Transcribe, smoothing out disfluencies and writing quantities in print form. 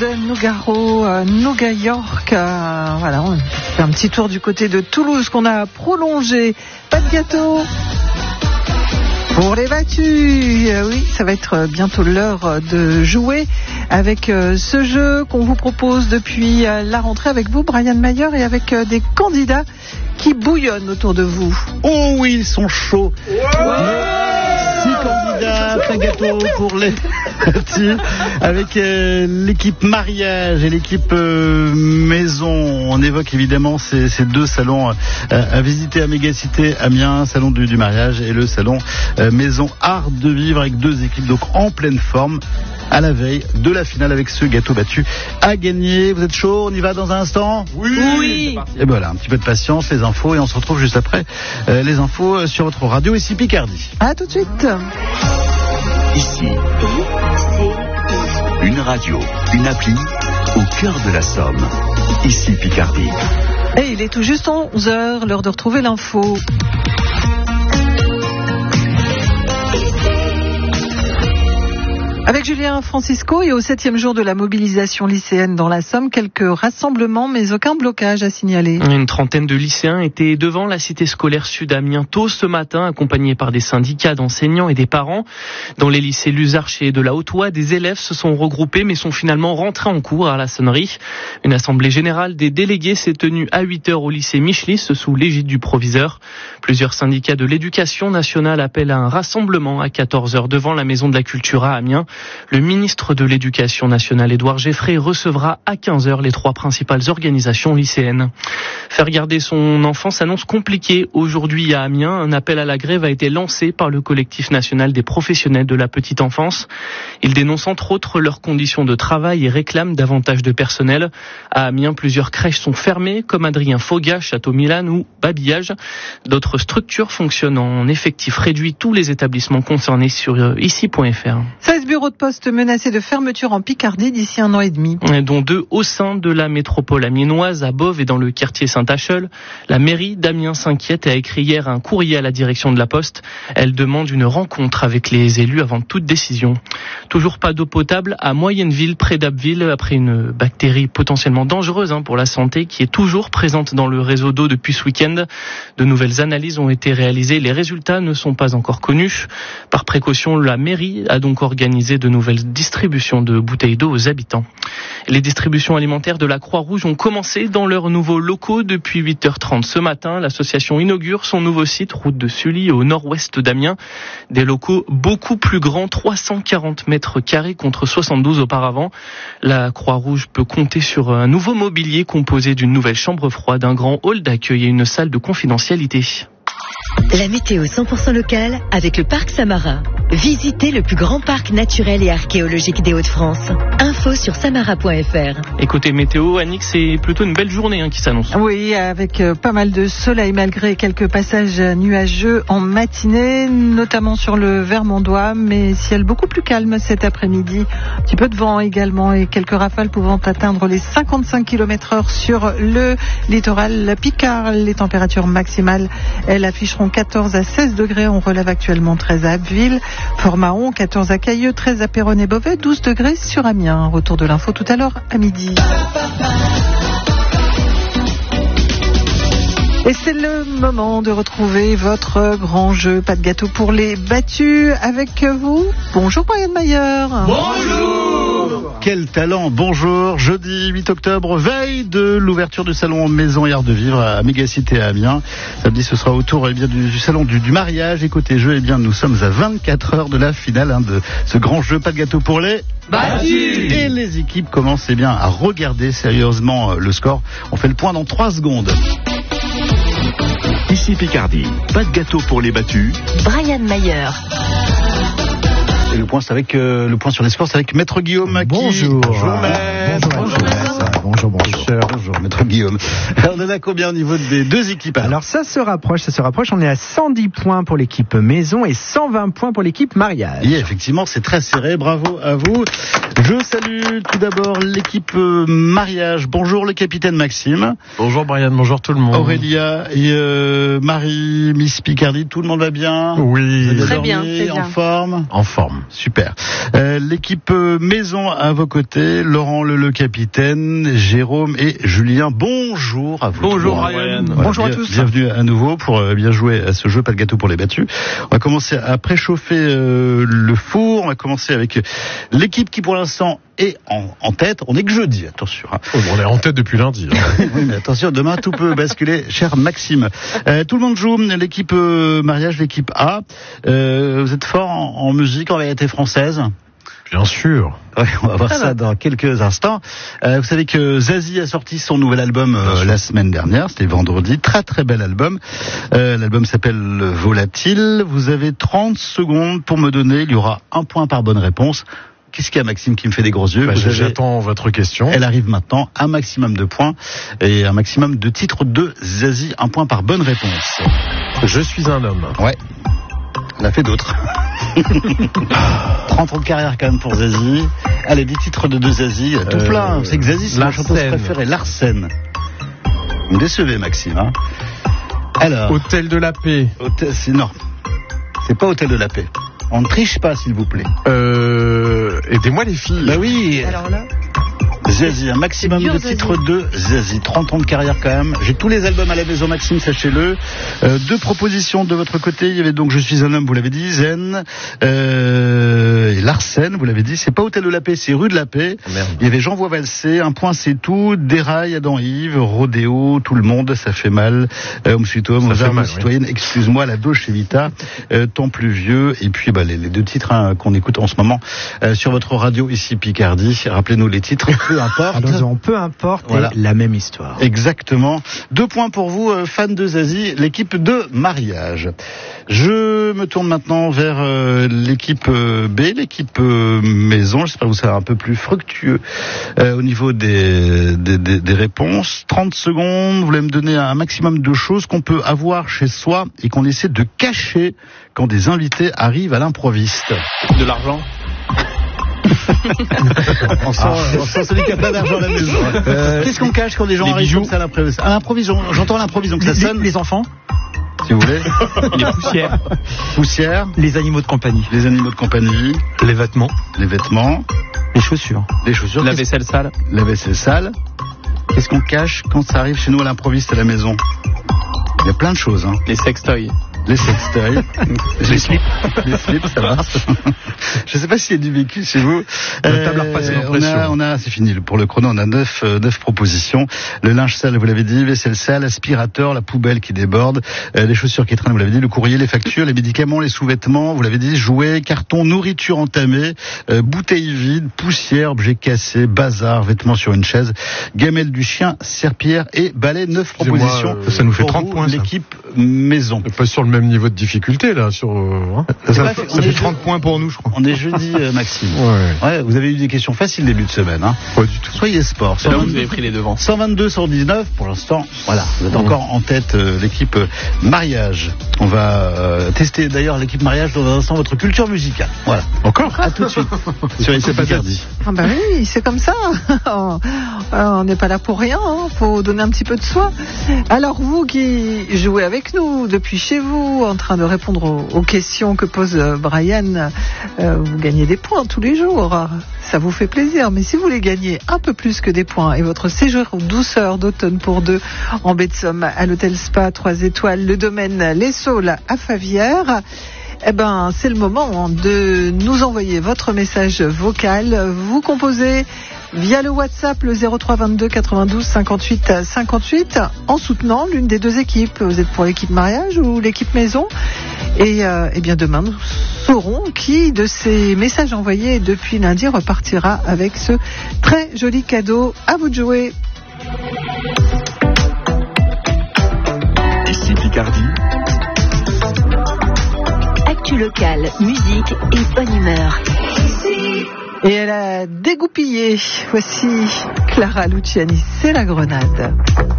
Nougaro, Nouga York. Voilà, on fait un petit tour du côté de Toulouse qu'on a prolongé. Pas de gâteau pour les battus. Oui, ça va être bientôt l'heure de jouer avec ce jeu qu'on vous propose depuis la rentrée avec vous, Brian Mayer, et avec des candidats qui bouillonnent autour de vous. Oh oui, ils sont chauds. Ouais. 6 candidats, un gâteau pour les petits, avec l'équipe mariage et l'équipe maison. On évoque évidemment ces deux salons à visiter à Mégacité Amiens, salon du mariage et le salon maison art de vivre, avec 2 équipes donc en pleine forme à la veille de la finale avec ce gâteau battu à gagner. Vous êtes chaud? On y va dans un instant? Oui. Et voilà, un petit peu de patience, les infos, et on se retrouve juste après les infos sur votre radio ici Picardie. À tout de suite. Ici, une radio, une appli au cœur de la Somme. Ici Picardie. Et il est tout juste 11h, l'heure de retrouver l'info. Avec Julien Francisco, et au 7e jour de la mobilisation lycéenne dans la Somme, quelques rassemblements mais aucun blocage à signaler. Une trentaine de lycéens étaient devant la cité scolaire sud Amiens tôt ce matin, accompagnés par des syndicats d'enseignants et des parents. Dans les lycées Luzarches et de la Haute-Oie, des élèves se sont regroupés mais sont finalement rentrés en cours à la sonnerie. Une assemblée générale des délégués s'est tenue à 8h au lycée Michelis sous l'égide du proviseur. Plusieurs syndicats de l'éducation nationale appellent à un rassemblement à 14h devant la maison de la culture à Amiens. Le ministre de l'Éducation nationale, Édouard Geffray, recevra à 15h les 3 principales organisations lycéennes. Faire garder son enfant s'annonce compliqué aujourd'hui à Amiens. Un appel à la grève a été lancé par le collectif national des professionnels de la petite enfance. Ils dénoncent entre autres leurs conditions de travail et réclament davantage de personnel. À Amiens, plusieurs crèches sont fermées, comme Adrien Foga, Château-Milan ou Babillage. D'autres structures fonctionnent en effectif réduit. Tous les établissements concernés sur ici.fr. 16 bureaux de poste menacés de fermeture en Picardie d'ici 1 an et demi. Dont 2 au sein de la métropole amiénoise, à Boves et dans le quartier Saint-Acheul. La mairie d'Amiens s'inquiète et a écrit hier un courrier à la direction de la Poste. Elle demande une rencontre avec les élus avant toute décision. Toujours pas d'eau potable à Moyenneville, près d'Abbeville, après une bactérie potentiellement dangereuse pour la santé qui est toujours présente dans le réseau d'eau depuis ce week-end. De nouvelles analyses ont été réalisées. Les résultats ne sont pas encore connus. Par précaution, la mairie a donc organisé de nouvelles distributions de bouteilles d'eau aux habitants. Les distributions alimentaires de la Croix-Rouge ont commencé dans leurs nouveaux locaux depuis 8h30 ce matin. L'association inaugure son nouveau site, route de Sully, au nord-ouest d'Amiens. Des locaux beaucoup plus grands, 340 mètres carrés contre 72 auparavant. La Croix-Rouge peut compter sur un nouveau mobilier composé d'une nouvelle chambre froide, un grand hall d'accueil et une salle de confidentialité. La météo 100% locale avec le parc Samara. Visitez le plus grand parc naturel et archéologique des Hauts-de-France. Info sur samara.fr. Et côté météo, Annick, c'est plutôt une belle journée qui s'annonce. Oui, avec pas mal de soleil malgré quelques passages nuageux en matinée, notamment sur le Vermandois, mais ciel beaucoup plus calme cet après-midi. Un petit peu de vent également et quelques rafales pouvant atteindre les 55 km/h sur le littoral Picard. Les températures maximales, elles afficheront 14 à 16 degrés. On relève actuellement 13 à Abbeville. Fort-Mahon, 14 à Cailleux, 13 à Péronne et Beauvais, 12 degrés sur Amiens. Retour de l'info tout à l'heure à midi. Et c'est le moment de retrouver votre grand jeu. Pas de gâteau pour les battus avec vous. Bonjour Brian Mayer. Bonjour. Quel talent. Bonjour. Jeudi 8 octobre, veille de l'ouverture du salon Maison et Art de Vivre à Mégacité à Amiens. Samedi, ce sera autour du salon du mariage. Et côté jeu, nous sommes à 24 heures de la finale de ce grand jeu. Pas de gâteau pour les battus. Et les équipes commencent à regarder sérieusement le score. On fait le point dans 3 secondes. Ici Picardie, pas de gâteau pour les battus. Brian Mayer. Et le point sur les sports, c'est avec Maître Guillaume. Bonjour. Bonjour Maître. Bonjour. Cher. Bonjour, maître Guillaume. Alors, on en a combien au niveau des deux équipes? Alors ça se rapproche. On est à 110 points pour l'équipe maison et 120 points pour l'équipe mariage. Oui, effectivement, c'est très serré. Bravo à vous. Je salue tout d'abord l'équipe mariage. Bonjour le capitaine Maxime. Bonjour Brian, bonjour tout le monde. Aurélia et Marie, Miss Picardie, tout le monde va bien? Oui. Très bien, en forme? En forme. Super. L'équipe maison à vos côtés, Laurent le capitaine, Jérôme et Julien. Bonjour à vous. Bonjour tous. Ryan. Voilà, Bonjour à tous. Bienvenue à nouveau pour bien jouer à ce jeu, pas de gâteau pour les battus. On va commencer à préchauffer le four. On va commencer avec l'équipe qui pour l'instant est en tête. On est que jeudi, attention. Hein. Oh, on est en tête depuis lundi. Oui, mais attention, demain tout peut basculer, cher Maxime. Tout le monde joue, l'équipe mariage, l'équipe A. Vous êtes fort en musique, en variété française? Bien sûr. Ouais, on va voir ça dans quelques instants. Vous savez que Zazie a sorti son nouvel album la semaine dernière, c'était vendredi, très très bel album. L'album s'appelle Volatile. Vous avez 30 secondes pour me donner, il y aura un point par bonne réponse. Qu'est-ce qu'il y a, Maxime, qui me fait des gros yeux? J'attends votre question. Elle arrive maintenant, un maximum de points et un maximum de titres de Zazie, un point par bonne réponse. Je suis un homme. Ouais, elle a fait d'autres. 30 ans de carrière quand même pour Zazie. Allez, 10 titres de Zazie, tout plein. C'est que Zazie, c'est ma chanteuse préférée, Larsen. Vous me décevez, Maxime. Hein. Alors, Hôtel de la Paix. non, c'est pas Hôtel de la Paix. On ne triche pas, s'il vous plaît. Aidez-moi les filles. Bah oui. Alors là, Zazie, un maximum de titres de Zazie. 30 ans de carrière quand même. J'ai tous les albums à la maison, Maxime, sachez-le. Deux propositions de votre côté. Il y avait donc Je suis un homme, vous l'avez dit, Zen. Et Larsen, vous l'avez dit. C'est pas Hôtel de la Paix, c'est Rue de la Paix. Merde. Il y avait Jean Valsé, Un point c'est tout. Déraille, Adam Yves, Rodéo, Tout le monde, ça fait mal. Homme suite homme, aux armes citoyennes, excuse-moi, La Dolce Vita, Temps plus vieux. Et puis les deux titres qu'on écoute en ce moment sur votre radio ici Picardie. Rappelez-nous les titres. Peu importe. Alors, peu importe, Voilà. la même histoire. Exactement. 2 points pour vous, fans de Zazie, l'équipe de mariage. Je me tourne maintenant vers l'équipe B, l'équipe maison. J'espère que vous serez un peu plus fructueux au niveau des réponses. 30 secondes, vous voulez me donner un maximum de choses qu'on peut avoir chez soi et qu'on essaie de cacher quand des invités arrivent à l'improviste. De l'argent. On sent celui qui a pas d'argent à la maison. Qu'est-ce qu'on cache quand des gens arrivent comme ça à l'improviste? J'entends l'improviste, donc ça sonne. Les enfants, Si vous voulez. Les poussières. Poussière, les animaux de compagnie, les animaux de compagnie, les vêtements, les vêtements, les chaussures. les chaussures, La vaisselle sale. la vaisselle sale. Qu'est-ce qu'on cache quand ça arrive chez nous à l'improviste à la maison? Il y a plein de choses, hein. Les sextoys. Les sextoys, les slips, ça marche. Je sais pas s'il y a du vécu chez vous. La table à repasser l'impression. C'est fini pour le chrono. On a 9 propositions. Le linge sale, vous l'avez dit, vaisselle sale, aspirateur, la poubelle qui déborde, les chaussures qui traînent, vous l'avez dit, le courrier, les factures, les médicaments, les sous-vêtements, vous l'avez dit, jouets, cartons, nourriture entamée, bouteilles vides, poussière, objets cassés, bazar, vêtements sur une chaise, gamelle du chien, serpillère et balai. 9 propositions. ça nous fait pour 30 vous, points, ça. L'équipe maison. Pas sur le même niveau de difficulté là. Ça fait 30 points pour nous, je crois. On est jeudi, Maxime. Ouais. Ouais, vous avez eu des questions faciles début de semaine. Hein. Pas du tout. Soyez sport. C'est là où vous avez pris les devants. 122, 119 pour l'instant. Voilà, vous êtes encore en tête l'équipe mariage. On va tester d'ailleurs l'équipe mariage dans un instant votre culture musicale. Voilà. Encore. À tout de suite sur les Picardie. ah bah oui, c'est comme ça. On n'est pas là pour rien. Faut donner un petit peu de soi. Alors vous qui jouez avec nous depuis chez vous, en train de répondre aux questions que pose Brian, vous gagnez des points tous les jours. Ça vous fait plaisir. Mais si vous voulez gagner un peu plus que des points et votre séjour douceur d'automne pour 2 en baie de Somme à l'hôtel Spa 3 étoiles, le domaine Les Saules à Favières, eh ben, c'est le moment de nous envoyer votre message vocal. Vous composez via le WhatsApp le 03 22 92 58 58 en soutenant l'une des deux équipes. Vous êtes pour l'équipe mariage ou l'équipe maison? Et bien demain nous saurons qui de ces messages envoyés depuis lundi repartira avec ce très joli cadeau. À vous de jouer. Ici Picardie. Actu locale, musique et bonne humeur. Ici Et elle a dégoupillé. Voici Clara Luciani, c'est la grenade.